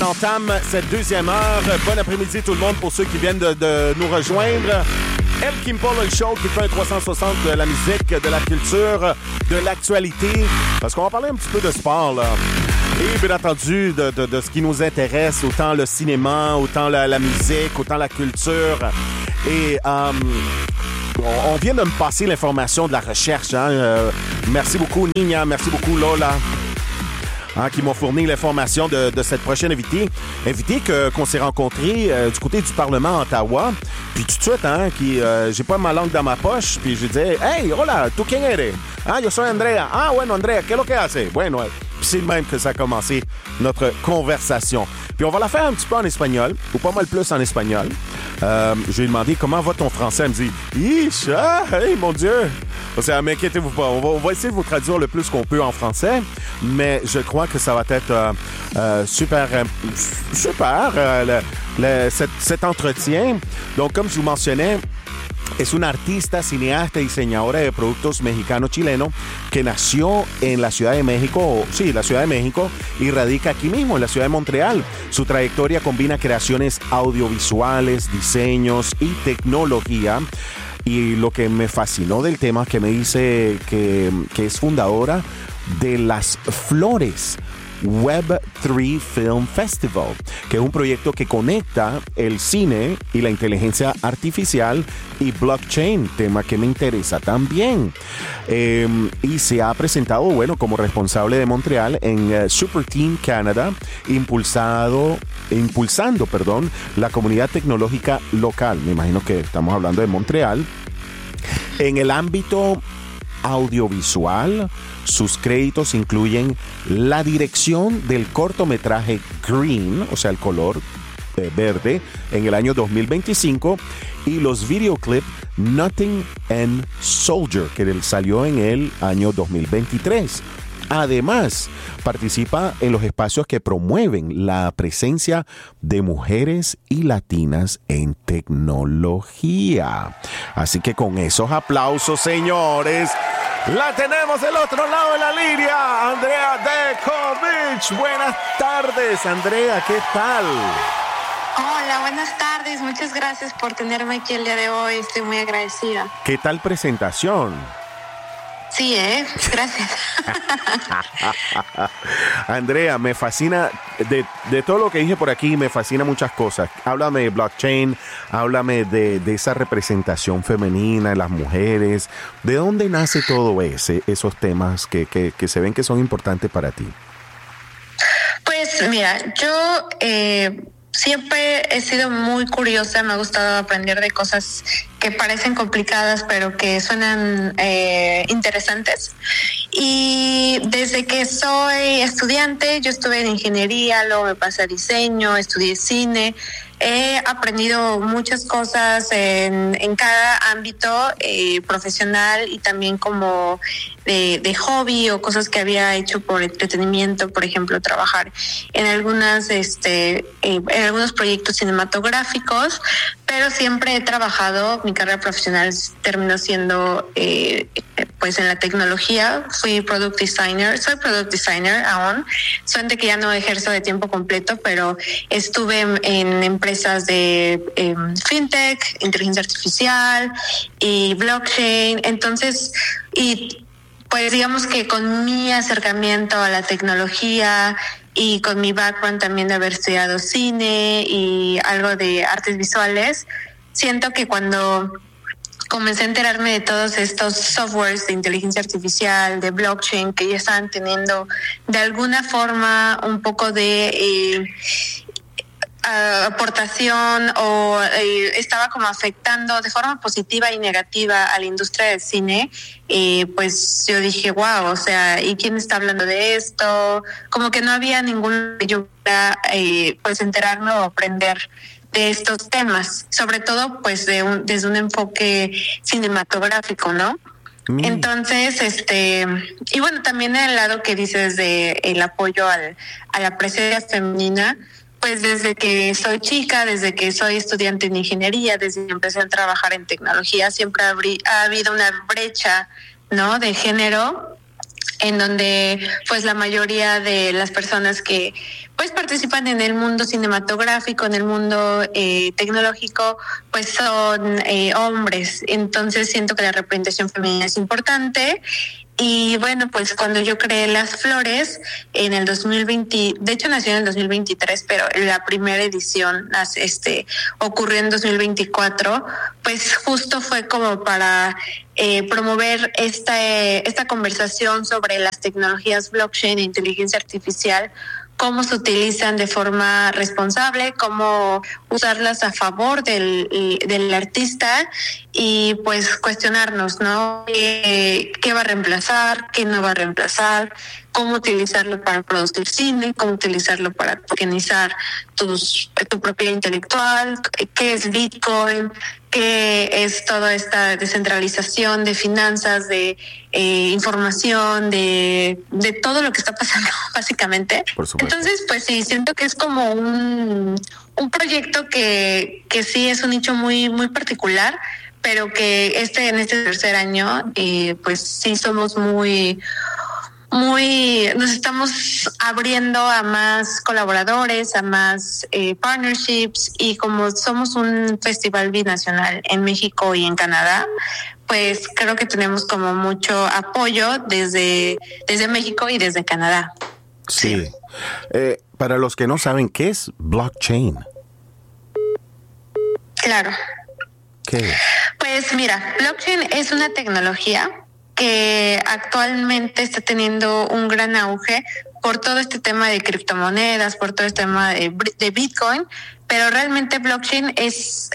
entame cette deuxième heure. Bon après-midi tout le monde pour ceux qui viennent de nous rejoindre. El Kimpolo Show qui fait un 360 de la musique, de la culture, de l'actualité. Parce qu'on va parler un petit peu de sport, là. Et bien entendu, de ce qui nous intéresse, autant le cinéma, autant la musique, autant la culture. Et on vient de me passer l'information de la recherche. Merci beaucoup, Nina. Merci beaucoup, Lola. Qui m'ont fourni l'information de cette prochaine invitée qu'on s'est rencontrés du côté du Parlement à Ottawa. Puis tout de suite, j'ai pas ma langue dans ma poche, puis je disais, hey, hola, ¿tú quién eres? Yo soy Andrea. Bueno, Andrea, ¿qué es lo que hace? Bueno, puis c'est le même que ça a commencé notre conversation. Puis on va la faire un petit peu en espagnol, ou pas mal plus en espagnol. Je lui ai demandé comment va ton français. Elle me dit, hey, mon Dieu! Mais inquiétez-vous pas, on va essayer de vous traduire le plus qu'on peut en français, mais je crois que ça va être super, cet entretien. Donc, comme je vous mentionnais, es una artista, cineasta y diseñadora de productos mexicano-chileno que nació en la Ciudad de México, y radica aquí mismo, en la Ciudad de Montreal. Su trayectoria combina creaciones audiovisuales, diseños y tecnología. Y lo que me fascinó del tema es que me dice que es fundadora de Las Flores Web3 Film Festival, que es un proyecto que conecta el cine y la inteligencia artificial y blockchain, tema que me interesa también. Y se ha presentado, como responsable de Montreal en Super Team Canada, impulsando, la comunidad tecnológica local. Me imagino que estamos hablando de Montreal. En el ámbito audiovisual, sus créditos incluyen la dirección del cortometraje Green, o sea, el color verde, en el año 2025, y los videoclips Nothing and Soldier, que salió en el año 2023. Además, participa en los espacios que promueven la presencia de mujeres y latinas en tecnología. Así que con esos aplausos, señores, la tenemos del otro lado de la línea, Andrea Dekovic. Buenas tardes, Andrea, ¿qué tal? Hola, buenas tardes. Muchas gracias por tenerme aquí el día de hoy. Estoy muy agradecida. ¿Qué tal presentación? Sí, gracias. Andrea, me fascina, de todo lo que dije por aquí, me fascina muchas cosas. Háblame de blockchain, háblame de esa representación femenina, de las mujeres. ¿De dónde nace todo esos temas que se ven que son importantes para ti? Pues mira, yo siempre he sido muy curiosa, me ha gustado aprender de cosas que parecen complicadas, pero que suenan interesantes. Y desde que soy estudiante, yo estuve en ingeniería, luego me pasé a diseño, estudié cine. He aprendido muchas cosas en cada ámbito profesional y también como de hobby o cosas que había hecho por entretenimiento, por ejemplo, trabajar en algunos proyectos cinematográficos, pero siempre he trabajado, mi carrera profesional terminó siendo pues en la tecnología. Soy product designer aún, suerte que ya no ejerzo de tiempo completo, pero estuve en empresas de fintech, inteligencia artificial y blockchain. Entonces, pues digamos que con mi acercamiento a la tecnología y con mi background también de haber estudiado cine y algo de artes visuales, siento que cuando comencé a enterarme de todos estos softwares de inteligencia artificial, de blockchain, que ya estaban teniendo de alguna forma un poco de aportación o estaba como afectando de forma positiva y negativa a la industria del cine, pues yo dije, wow, o sea, ¿y quién está hablando de esto? Como que no había ningún que yo pudiera pues enterarme o aprender de estos temas, sobre todo pues desde un enfoque cinematográfico, ¿no? Entonces, y bueno, también el lado que dices de el apoyo a la presencia femenina, pues desde que soy chica, desde que soy estudiante en ingeniería, desde que empecé a trabajar en tecnología, siempre ha habido una brecha, ¿no?, de género en donde pues la mayoría de las personas que pues participan en el mundo cinematográfico, en el mundo tecnológico, pues son hombres. Entonces siento que la representación femenina es importante. Y bueno, pues cuando yo creé Las Flores en el 2020, de hecho nació en el 2023, pero la primera edición ocurrió en 2024, pues justo fue como para promover esta conversación sobre las tecnologías blockchain e inteligencia artificial, cómo se utilizan de forma responsable, cómo usarlas a favor del artista y pues cuestionarnos, ¿no? ¿Qué va a reemplazar? ¿Qué no va a reemplazar? ¿Cómo utilizarlo para producir cine? ¿Cómo utilizarlo para tokenizar tu propiedad intelectual? ¿Qué es Bitcoin? ¿Qué es toda esta descentralización de finanzas, de información, de todo lo que está pasando, básicamente? Por supuesto. Entonces, pues sí, siento que es como un proyecto que sí es un nicho muy, muy particular, pero que en este tercer año, pues sí somos nos estamos abriendo a más colaboradores, a más partnerships, y como somos un festival binacional en México y en Canadá, pues creo que tenemos como mucho apoyo desde México y desde Canadá. Sí. Para los que no saben, ¿qué es blockchain? Claro. ¿Qué? Pues mira, blockchain es una tecnología que actualmente está teniendo un gran auge por todo este tema de criptomonedas, por todo este tema de Bitcoin, pero realmente blockchain es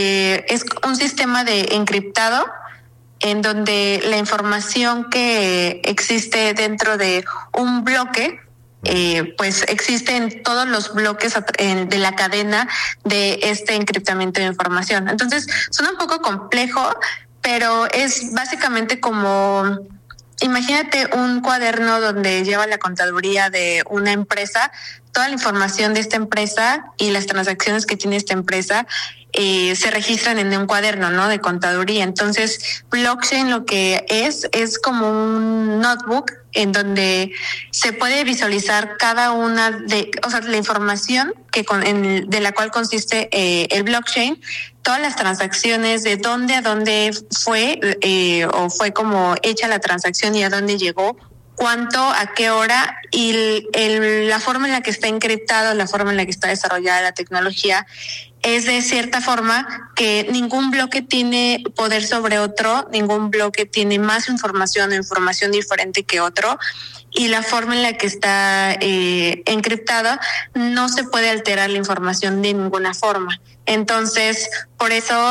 un sistema de encriptado en donde la información que existe dentro de un bloque pues existen todos los bloques de la cadena de este encriptamiento de información. Entonces, suena un poco complejo, pero es básicamente como, imagínate un cuaderno donde lleva la contaduría de una empresa, toda la información de esta empresa y las transacciones que tiene esta empresa se registran en un cuaderno, ¿no?, de contaduría. Entonces, blockchain lo que es como un notebook en donde se puede visualizar cada una la información de la cual consiste el blockchain, todas las transacciones, de dónde a dónde fue o fue como hecha la transacción y a dónde llegó, cuánto, a qué hora, y la forma en la que está encriptado, la forma en la que está desarrollada la tecnología es de cierta forma que ningún bloque tiene poder sobre otro, ningún bloque tiene más información o información diferente que otro, y la forma en la que está encriptada no se puede alterar la información de ninguna forma. Entonces, por eso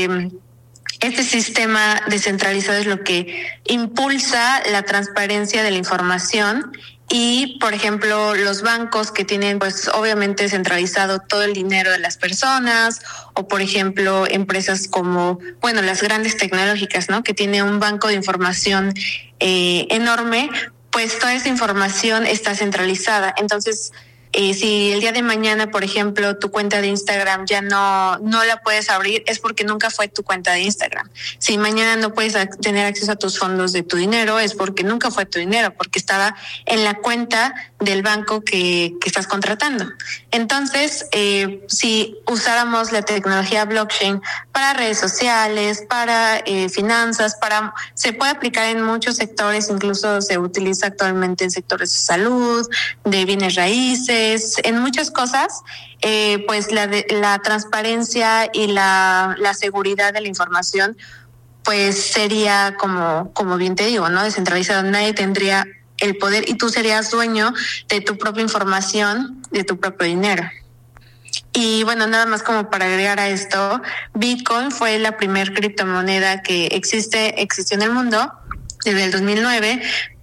este sistema descentralizado es lo que impulsa la transparencia de la información. Y, por ejemplo, los bancos que tienen, pues, obviamente centralizado todo el dinero de las personas, o, por ejemplo, empresas como, bueno, las grandes tecnológicas, ¿no?, que tienen un banco de información enorme, pues toda esa información está centralizada. Entonces, si el día de mañana, por ejemplo, tu cuenta de Instagram ya no la puedes abrir, es porque nunca fue tu cuenta de Instagram. Si mañana no puedes tener acceso a tus fondos de tu dinero, es porque nunca fue tu dinero, porque estaba en la cuenta del banco que estás contratando. Entonces, si usáramos la tecnología blockchain para redes sociales, para finanzas, se puede aplicar en muchos sectores, incluso se utiliza actualmente en sectores de salud, de bienes raíces, en muchas cosas, pues la transparencia y la seguridad de la información, pues sería como bien te digo, ¿no?, descentralizado. Nadie tendría el poder y tú serías dueño de tu propia información, de tu propio dinero. Y bueno, nada más como para agregar a esto, Bitcoin fue la primer criptomoneda que existió en el mundo desde el 2009,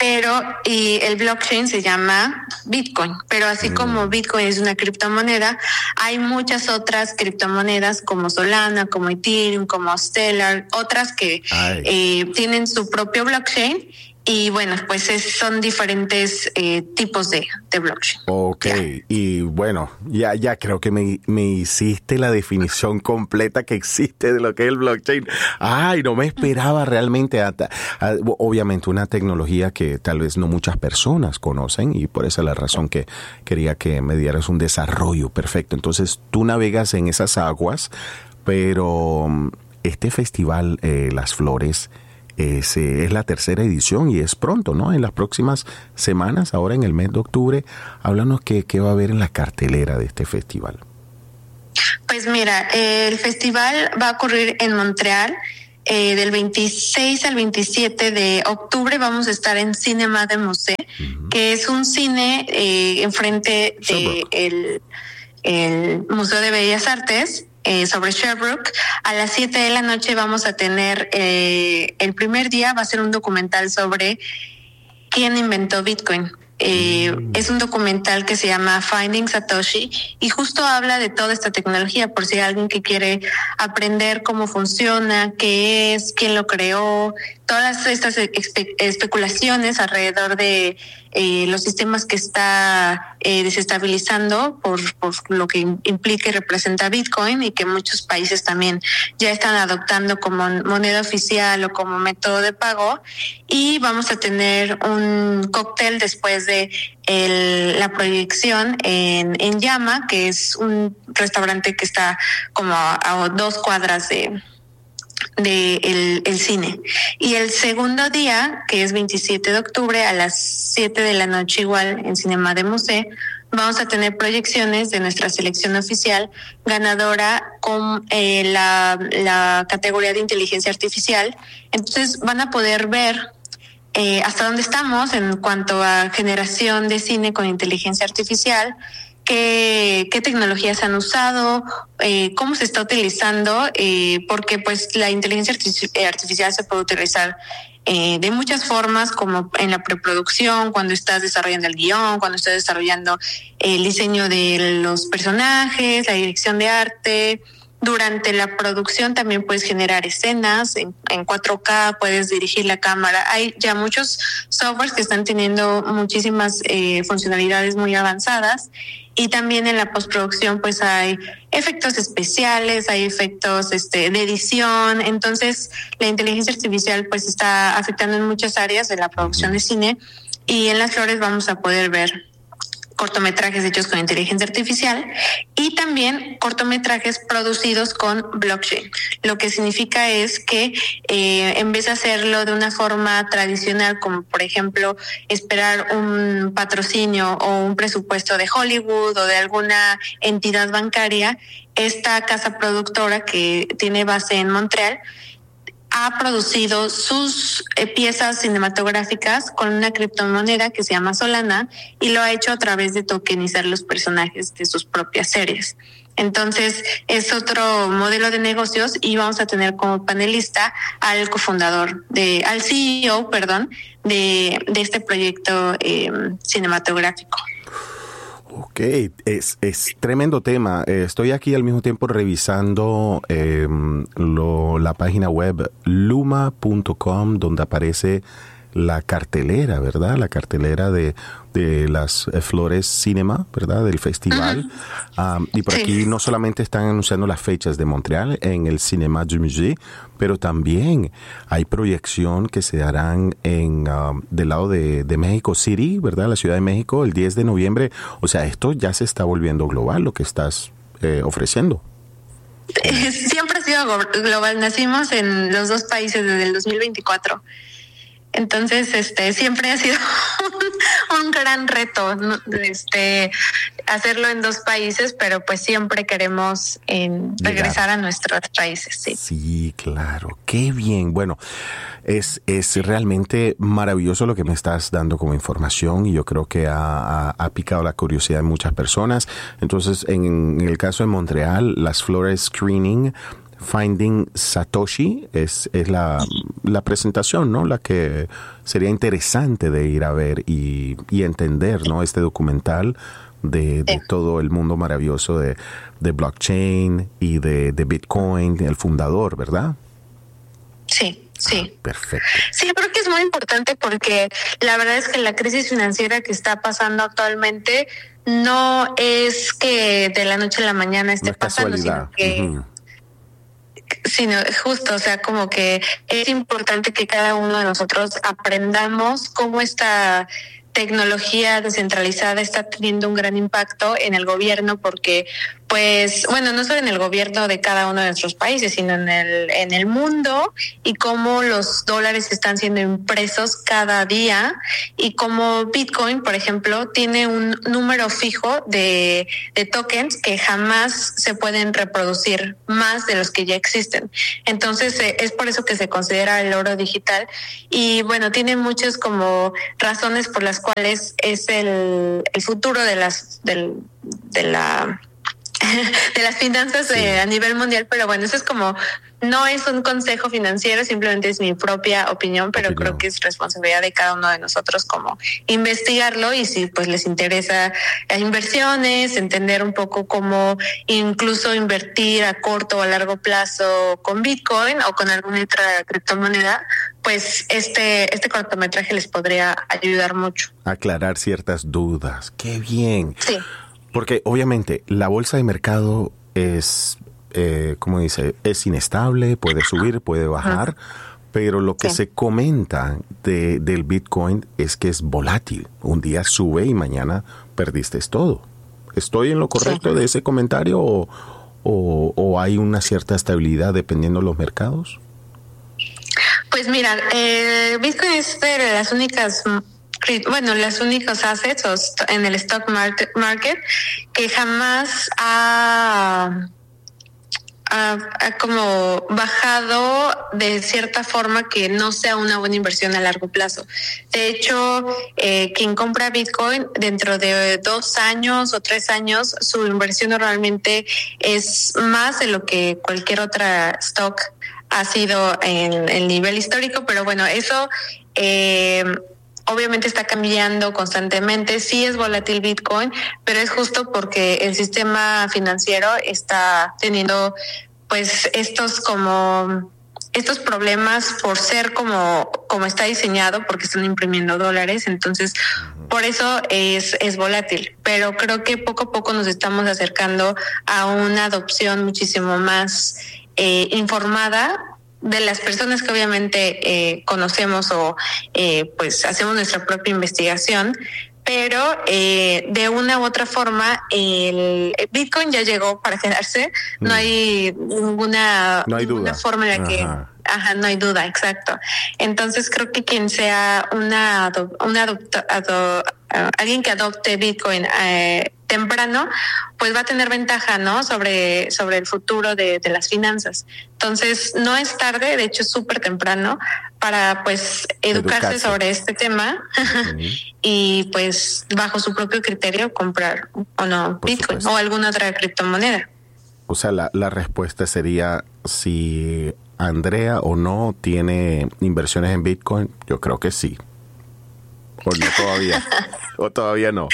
y el blockchain se llama Bitcoin. Pero así como Bitcoin es una criptomoneda, hay muchas otras criptomonedas como Solana, como Ethereum, como Stellar, otras que tienen su propio blockchain Y bueno, pues son diferentes tipos de blockchain. Ok, yeah. Y bueno, ya creo que me hiciste la definición completa que existe de lo que es el blockchain. Ay, no me esperaba realmente obviamente una tecnología que tal vez no muchas personas conocen, y por esa es la razón que quería que me dieras un desarrollo perfecto. Entonces, tú navegas en esas aguas, pero este festival, Las Flores, es la tercera edición y es pronto, ¿no? En las próximas semanas, ahora en el mes de octubre. Háblanos qué va a haber en la cartelera de este festival. Pues mira, el festival va a ocurrir en Montreal. Del 26 al 27 de octubre vamos a estar en Cinema de Musée, que es un cine enfrente de el Museo de Bellas Artes. Sobre Sherbrooke. A las 7 de la noche vamos a tener el primer día, va a ser un documental sobre quién inventó Bitcoin. Es un documental que se llama Finding Satoshi y justo habla de toda esta tecnología, por si hay alguien que quiere aprender cómo funciona, qué es, quién lo creó, todas estas especulaciones alrededor de los sistemas que está desestabilizando por lo que implica y representa Bitcoin, y que muchos países también ya están adoptando como moneda oficial o como método de pago. Y vamos a tener un cóctel después de la proyección en Llama, que es un restaurante que está como a 2 cuadras de el cine. Y el segundo día, que es 27 de octubre, a las 7 de la noche, igual en Cinema de Musée, vamos a tener proyecciones de nuestra selección oficial ganadora con la categoría de inteligencia artificial. Entonces van a poder ver hasta dónde estamos en cuanto a generación de cine con inteligencia artificial, qué tecnologías se han usado, cómo se está utilizando, porque pues la inteligencia artificial se puede utilizar de muchas formas, como en la preproducción, cuando estás desarrollando el guión, cuando estás desarrollando el diseño de los personajes, la dirección de arte. Durante la producción también puedes generar escenas en 4K, puedes dirigir la cámara. Hay ya muchos softwares que están teniendo muchísimas funcionalidades muy avanzadas. Y también en la postproducción pues hay efectos especiales, hay efectos de edición. Entonces la inteligencia artificial pues está afectando en muchas áreas de la producción de cine, y en Las Flores vamos a poder ver cortometrajes hechos con inteligencia artificial y también cortometrajes producidos con blockchain. Lo que significa es que en vez de hacerlo de una forma tradicional, como por ejemplo esperar un patrocinio o un presupuesto de Hollywood o de alguna entidad bancaria, esta casa productora, que tiene base en Montreal, ha producido sus piezas cinematográficas con una criptomoneda que se llama Solana, y lo ha hecho a través de tokenizar los personajes de sus propias series. Entonces es otro modelo de negocios, y vamos a tener como panelista al cofundador, al CEO, de este proyecto cinematográfico. Ok, es tremendo tema. Estoy aquí al mismo tiempo revisando la página web luma.com, donde aparece la cartelera, ¿verdad? La cartelera de las Flores Cinema, ¿verdad? Del festival. Y por aquí no solamente están anunciando las fechas de Montreal en el Cinéma du Musée, pero también hay proyección que se harán del lado de México City, ¿verdad? La Ciudad de México, el 10 de noviembre. O sea, esto ya se está volviendo global, lo que estás ofreciendo. Siempre ha sido global. Nacimos en los 2 países desde el 2024. Entonces, siempre ha sido un gran reto, ¿no? Hacerlo en 2 países, pero pues siempre queremos regresar a nuestras raíces. Sí. Sí, claro. Qué bien. Bueno, es realmente maravilloso lo que me estás dando como información, y yo creo que ha picado la curiosidad de muchas personas. Entonces, en el caso de Montreal, Las Flores Screening, Finding Satoshi es la presentación, ¿no? La que sería interesante de ir a ver y entender, ¿no? Este documental de todo el mundo maravilloso de blockchain y de Bitcoin, el fundador, ¿verdad? Sí. Sí. Perfecto. Sí, creo que es muy importante porque la verdad es que la crisis financiera que está pasando actualmente no es que de la noche a la mañana esté pasando, sino que sino justo, o sea, como que es importante que cada uno de nosotros aprendamos cómo esta tecnología descentralizada está teniendo un gran impacto en el gobierno, porque pues bueno, no solo en el gobierno de cada uno de nuestros países, sino en el mundo, y cómo los dólares están siendo impresos cada día, y cómo Bitcoin, por ejemplo, tiene un número fijo de tokens que jamás se pueden reproducir más de los que ya existen. Entonces es por eso que se considera el oro digital, y bueno, tiene muchas como razones por las cuales es el futuro de las finanzas a nivel mundial. Pero bueno, eso es como, no es un consejo financiero, simplemente es mi propia opinión, pero creo que es responsabilidad de cada uno de nosotros como investigarlo, y si pues les interesa inversiones, entender un poco cómo incluso invertir a corto o a largo plazo con Bitcoin o con alguna otra criptomoneda, pues este cortometraje les podría ayudar mucho. Aclarar ciertas dudas. ¡Qué bien! Sí. Porque obviamente la bolsa de mercado es, como dice, es inestable, puede subir, puede bajar, pero lo que se comenta del Bitcoin es que es volátil. Un día sube y mañana perdiste todo. ¿Estoy en lo correcto de ese comentario o hay una cierta estabilidad dependiendo de los mercados? Pues mira, Bitcoin es de las únicos assets en el stock market que jamás ha como bajado de cierta forma que no sea una buena inversión a largo plazo. De hecho, quien compra Bitcoin dentro de 2 años o 3 años, su inversión normalmente es más de lo que cualquier otra stock ha sido en el nivel histórico. Pero bueno, eso obviamente está cambiando constantemente. Sí es volátil Bitcoin, pero es justo porque el sistema financiero está teniendo pues estos problemas por ser como está diseñado, porque están imprimiendo dólares. Entonces por eso es volátil, pero creo que poco a poco nos estamos acercando a una adopción muchísimo más informada de las personas que obviamente conocemos o pues hacemos nuestra propia investigación. Pero de una u otra forma el Bitcoin ya llegó para quedarse. No hay ninguna forma en la que no hay duda, exacto. Entonces creo que quien sea alguien que adopte Bitcoin temprano, pues va a tener ventaja, ¿no? sobre el futuro de las finanzas. Entonces no es tarde, de hecho es súper temprano para pues educarse sobre este tema y pues bajo su propio criterio comprar o no Bitcoin o alguna otra criptomoneda. O sea, la respuesta sería si Andrea o no tiene inversiones en Bitcoin. Yo creo que sí. O no todavía. O todavía no.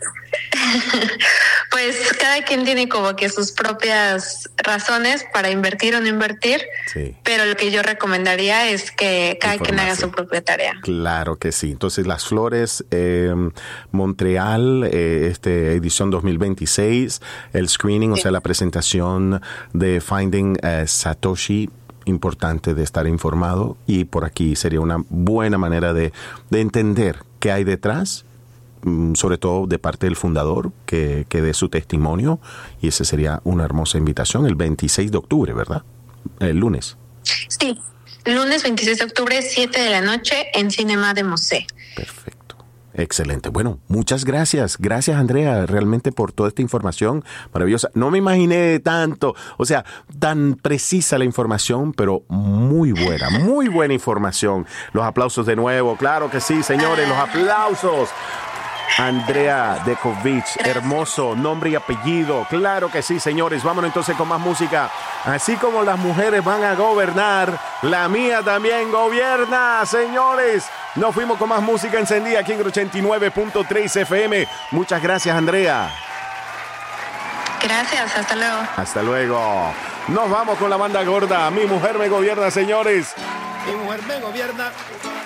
Pues cada quien tiene como que sus propias razones para invertir o no invertir, pero lo que yo recomendaría es que cada quien haga su propia tarea. Claro que sí. Entonces, Las Flores, Montreal, edición 2026, el screening, o sea, la presentación de Finding Satoshi, importante de estar informado, y por aquí sería una buena manera de entender qué hay detrás, sobre todo de parte del fundador, que dé su testimonio, y esa sería una hermosa invitación el 26 de octubre, ¿verdad? El lunes. Sí, lunes 26 de octubre, 7 de la noche, en Cinema de Mosé. Perfecto. Excelente. Bueno, muchas gracias. Gracias, Andrea, realmente por toda esta información maravillosa. No me imaginé tanto, o sea, tan precisa la información, pero muy buena información. Los aplausos de nuevo. Claro que sí, señores, los aplausos. Andrea Dekovic, hermoso nombre y apellido. Claro que sí, señores. Vámonos entonces con más música. Así como las mujeres van a gobernar, la mía también gobierna, señores. Nos fuimos con más música encendida aquí en 89.3 FM. Muchas gracias, Andrea. Gracias, hasta luego. Hasta luego. Nos vamos con la banda gorda. Mi mujer me gobierna, señores. Mi mujer me gobierna